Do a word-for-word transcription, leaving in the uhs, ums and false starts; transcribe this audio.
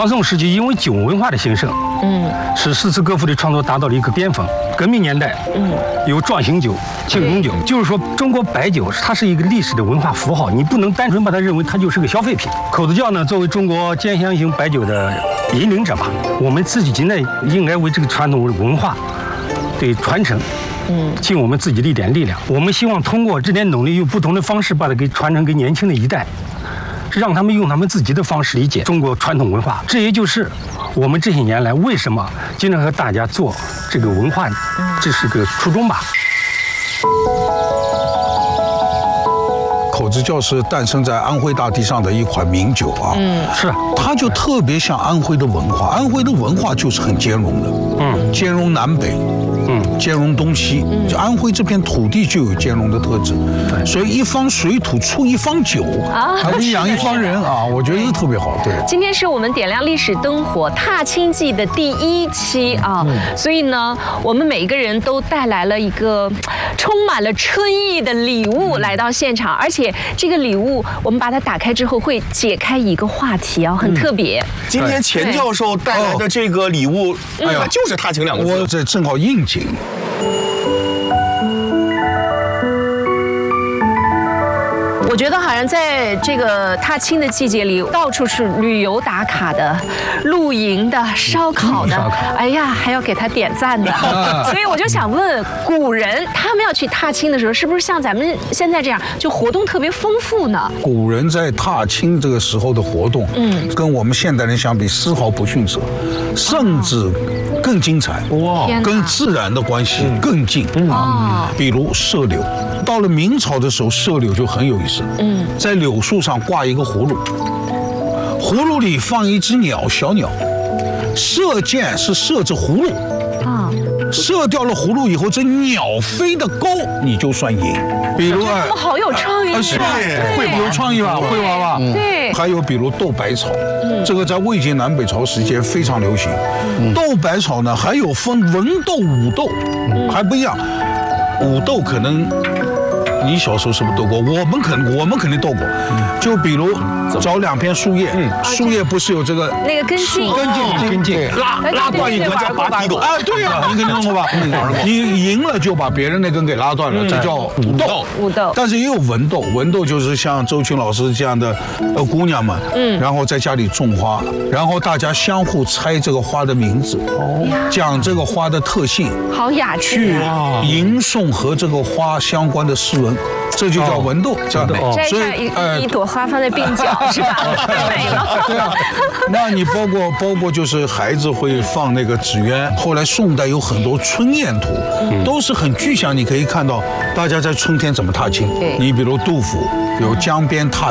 唐宋时期因为酒文化的兴盛，嗯，使诗词歌赋的创作达到了一个巅峰。革命年代，嗯，有壮行酒、庆功酒，就是说中国白酒它是一个历史的文化符号，你不能单纯把它认为它就是个消费品。口子窖呢，作为中国兼香型白酒的引领者吧，我们自己现在应该为这个传统文化对传承。嗯，尽我们自己的一点力量。我们希望通过这点努力，用不同的方式把它给传承给年轻的一代，让他们用他们自己的方式理解中国传统文化。这也就是我们这些年来为什么经常和大家做这个文化，这是个初衷吧。 口子窖是诞生在安徽大地上的一款名酒啊，嗯， 是， 它就特别像安徽的文化，安徽的文化就是很兼容的，嗯，兼容南北，嗯，兼容东西，就安徽这片土地就有兼容的特质，对，所以一方水土出一方酒啊，还是养一方人啊，我觉得是特别好。对， 今天是我们点亮历史灯火踏青记的第一期啊，所以呢，我们每一个人都带来了一个充满了春意的礼物来到现场，而且这个礼物我们把它打开之后会解开一个话题啊，很特别。 今天钱教授带来的这个礼物，哎呀，就是踏青两个字， 我这正好应景。 我觉得好像在这个踏青的季节里，到处是旅游打卡的、露营的、烧烤的，哎呀，还要给他点赞的。所以我就想问，古人他们要去踏青的时候，是不是像咱们现在这样，就活动特别丰富呢？ 古人在踏青这个时候的活动，嗯，跟我们现代人相比，丝毫不逊色，甚至更精彩。哇，跟自然的关系更近啊。比如射柳，到了明朝的时候，射柳就很有意思。嗯，在柳树上挂一个葫芦，葫芦里放一只鸟，小鸟，射箭是射着葫芦，啊，射掉了葫芦以后，这鸟飞得高，你就算赢。比如啊， 好有创意， 是吧？会有创意吧？会玩吧？ 对。 还有比如斗百草，这个在魏晋南北朝时间非常流行。斗百草呢，还有分文斗、武斗，还不一样。武斗可能。你小时候是不是斗过？我们肯，我们肯定斗过。就比如找两片树叶，树叶不是有这个那个根茎， 根茎，根茎拉拉断一根叫拔提斗。 啊，对呀，你肯定弄过吧？你赢了就把别人那根给拉断了，这叫武斗。 武斗。 但是也有文斗，文斗就是像周群老师这样的呃姑娘们，嗯，然后在家里种花，然后大家相互猜这个花的名字，讲这个花的特性， 好雅趣啊，去吟诵和这个花相关的诗文。这就叫文斗，这样的。 摘下一一朵花放在鬓角，是吧？太美了。 对啊，那你包括包括就是孩子会放那个纸鸢，后来宋代有很多春宴图，都是很具象。你可以看到大家在春天怎么踏青。你比如杜甫有江边踏